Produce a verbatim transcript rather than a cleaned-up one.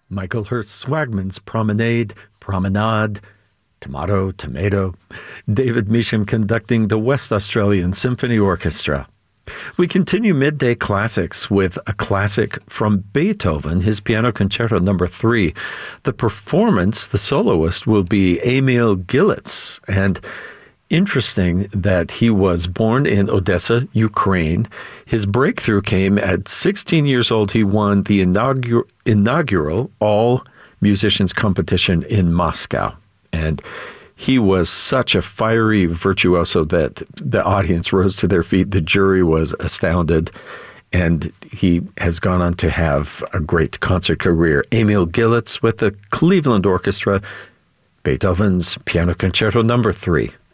Michael Hurst Swagman's Promenade, Promenade, Tomato, Tomato. David Measham conducting the West Australian Symphony Orchestra. We continue Midday Classics with a classic from Beethoven, his Piano Concerto number three. The performance, the soloist, will be Emil Gilitz, and interesting that he was born in Odessa, Ukraine. His breakthrough came at sixteen years old. He won the inaugural, inaugural All Musicians competition in Moscow. And he was such a fiery virtuoso that the audience rose to their feet. The jury was astounded. And he has gone on to have a great concert career. Emil Gilitz with the Cleveland Orchestra, Beethoven's Piano Concerto number three.